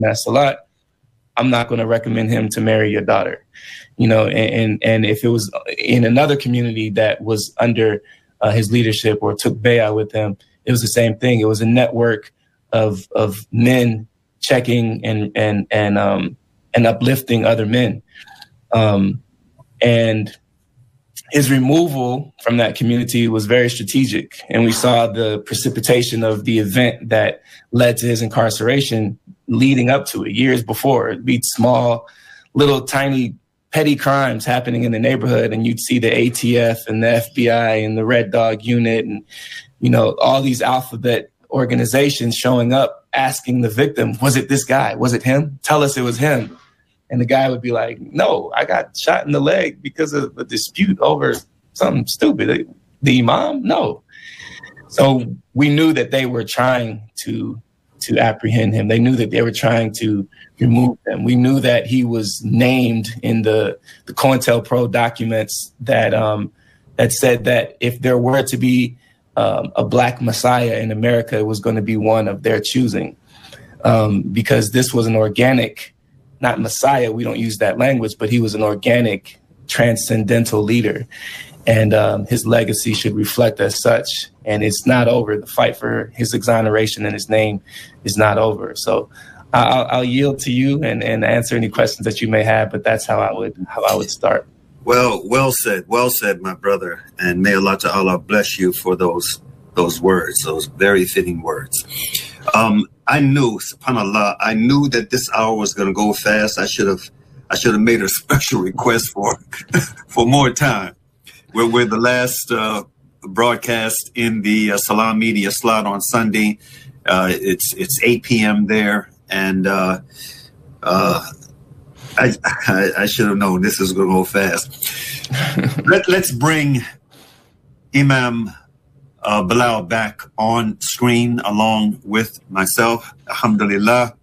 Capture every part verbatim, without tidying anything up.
that's a lot. I'm not going to recommend him to marry your daughter, you know, and, and, and if it was in another community that was under uh, his leadership or took bay'ah with him, it was the same thing. It was a network of, of men checking and, and, and, um, and uplifting other men. Um, and his removal from that community was very strategic. And we saw the precipitation of the event that led to his incarceration leading up to it years before. It'd be small, little tiny petty crimes happening in the neighborhood. And you'd see the A T F and the F B I and the Red Dog Unit and, you know, all these alphabet organizations showing up, asking the victim, was it this guy? Was it him? Tell us it was him. And the guy would be like, no, I got shot in the leg because of a dispute over something stupid. The imam? No. So we knew that they were trying to to apprehend him. They knew that they were trying to remove him. We knew that he was named in the, the COINTELPRO documents that um, that said that if there were to be um, a black messiah in America, it was going to be one of their choosing, um, because this was an organic, not messiah, we don't use that language, but he was an organic, transcendental leader. And um, his legacy should reflect as such. And it's not over. The fight for his exoneration and his name is not over. So I'll, I'll yield to you and, and answer any questions that you may have, but that's how I would how I would start. Well, well said. Well said, my brother. And may Allah Ta'ala bless you for those those words, those very fitting words. Um, I knew, subhanAllah, I knew that this hour was going to go fast. I should have I should have made a special request for for more time. We're, we're the last uh, broadcast in the uh, Salam Media slot on Sunday. Uh, it's it's eight p.m. there, and uh, uh, I, I I should have known this is going to go fast. Let, let's bring Imam uh, Bilal back on screen along with myself. Alhamdulillah.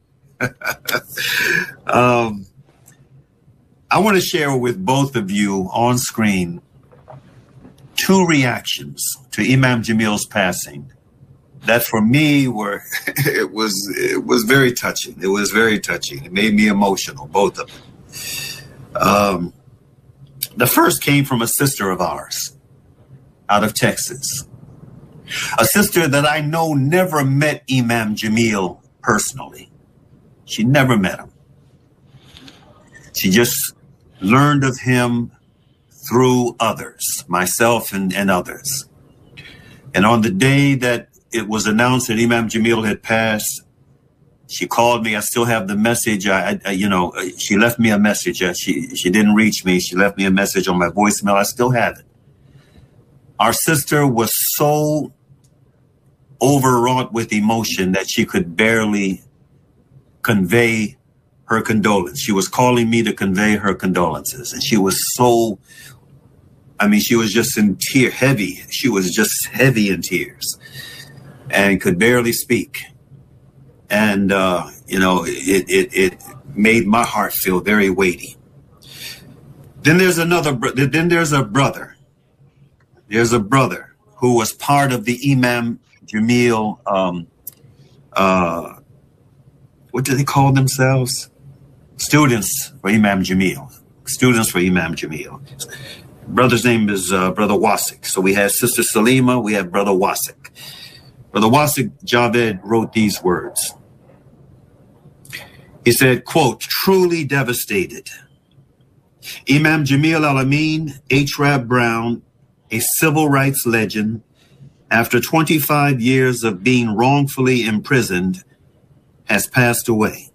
um, I want to share with both of you on screen two reactions to Imam Jamil's passing that for me were, it was, it was very touching. It was very touching. It made me emotional, both of them. Um, the first came from a sister of ours out of Texas, a sister that I know never met Imam Jamil personally. She never met him. She just learned of him through others, myself and, and others. And on the day that it was announced that Imam Jamil had passed, she called me. I still have the message. I, I you know, she left me a message. She, she didn't reach me. She left me a message on my voicemail. I still have it. Our sister was so overwrought with emotion that she could barely convey her condolence. She was calling me to convey her condolences. And she was so, I mean, she was just in tear, heavy. She was just heavy in tears and could barely speak. And, uh, you know, it, it, it made my heart feel very weighty. Then there's another, then there's a brother. There's a brother who was part of the Imam Jamil, um, uh, what do they call themselves? Students for Imam Jamil. Students for Imam Jamil. Brother's name is uh, Brother Wasik. So we have Sister Salima, we have Brother Wasik. Brother Wasik Javed wrote these words. He said, quote, truly devastated. Imam Jamil Al-Amin, H. Rab Brown, a civil rights legend, after twenty-five years of being wrongfully imprisoned, has passed away.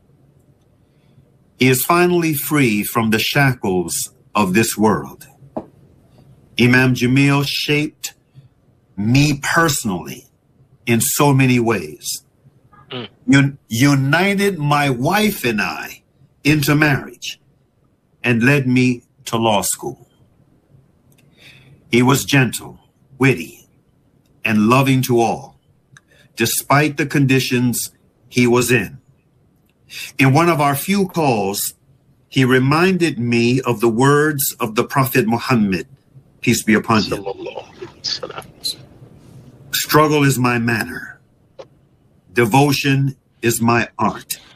He is finally free from the shackles of this world. Imam Jamil shaped me personally in so many ways. Mm. Un- united my wife and I into marriage and led me to law school. He was gentle, witty, and loving to all, despite the conditions he was in. In one of our few calls, he reminded me of the words of the Prophet Muhammad, peace be upon him. Struggle is my manner. Devotion is my art.